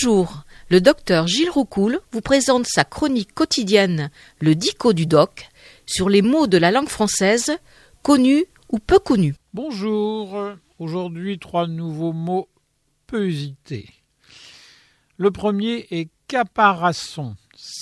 Bonjour, le docteur Gilles Roucoul vous présente sa chronique quotidienne, le Dico du Doc, sur les mots de la langue française, connus ou peu connus. Bonjour, aujourd'hui 3 nouveaux mots peu usités. Le premier est caparasson,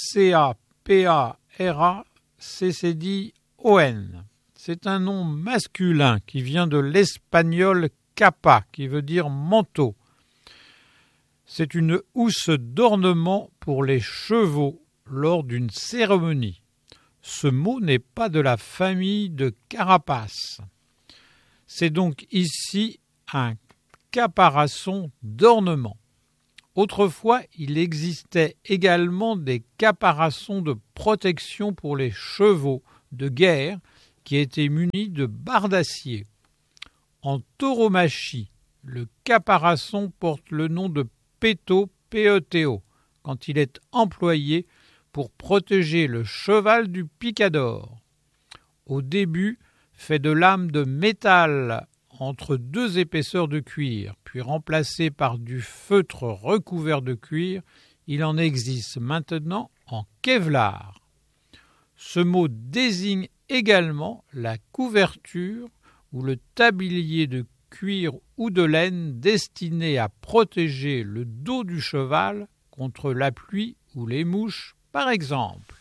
C-A-P-A-R-A-C-C-D-O-N. C'est un nom masculin qui vient de l'espagnol capa, qui veut dire manteau. C'est une housse d'ornement pour les chevaux lors d'une cérémonie. Ce mot n'est pas de la famille de carapace. C'est donc ici un caparasson d'ornement. Autrefois, il existait également des caparaçons de protection pour les chevaux de guerre qui étaient munis de barres d'acier. En tauromachie, le caparasson porte le nom de péto, P-E-T-O, quand il est employé pour protéger le cheval du picador. Au début, fait de lames de métal entre 2 épaisseurs de cuir, puis remplacé par du feutre recouvert de cuir, il en existe maintenant en Kevlar. Ce mot désigne également la couverture ou le tablier de cuir ou de laine destiné à protéger le dos du cheval contre la pluie ou les mouches, par exemple.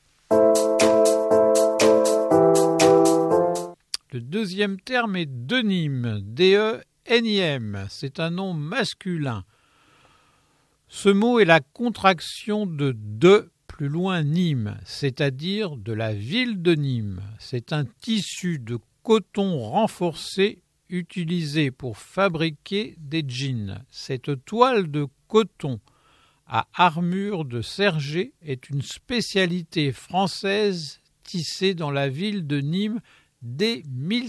Le deuxième terme est denim, D-E-N-I-M. C'est un nom masculin. Ce mot est la contraction de plus loin Nîmes, c'est-à-dire de la ville de Nîmes. C'est un tissu de coton renforcé utilisé pour fabriquer des jeans. Cette toile de coton à armure de sergé est une spécialité française tissée dans la ville de Nîmes dès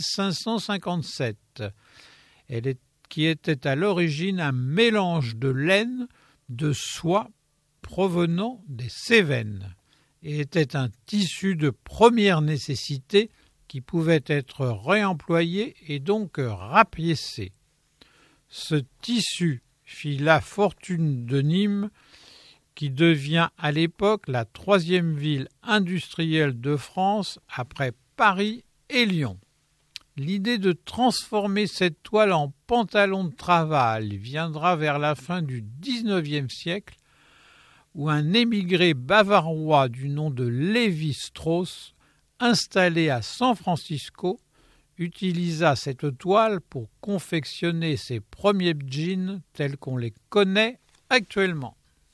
1557. Qui était à l'origine un mélange de laine, de soie provenant des Cévennes, et était un tissu de première nécessité qui pouvait être réemployé et donc rapiécé. Ce tissu fit la fortune de Nîmes, qui devient à l'époque la 3e ville industrielle de France après Paris et Lyon. L'idée de transformer cette toile en pantalon de travail viendra vers la fin du XIXe siècle, où un émigré bavarois du nom de Lévi Strauss, installé à San Francisco, utilisa cette toile pour confectionner ses premiers jeans tels qu'on les connaît actuellement.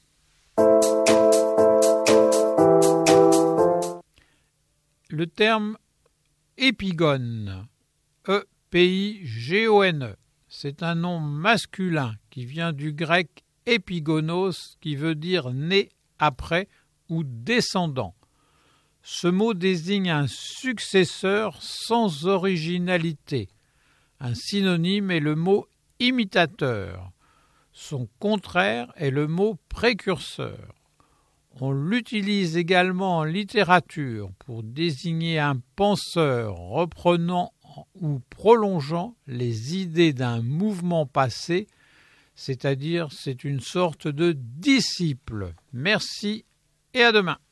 Le terme épigone, E-P-I-G-O-N-E, c'est un nom masculin qui vient du grec épigonos, qui veut dire né après ou descendant. Ce mot désigne un successeur sans originalité. Un synonyme est le mot imitateur. Son contraire est le mot précurseur. On l'utilise également en littérature pour désigner un penseur reprenant ou prolongeant les idées d'un mouvement passé, c'est-à-dire c'est une sorte de disciple. Merci et à demain.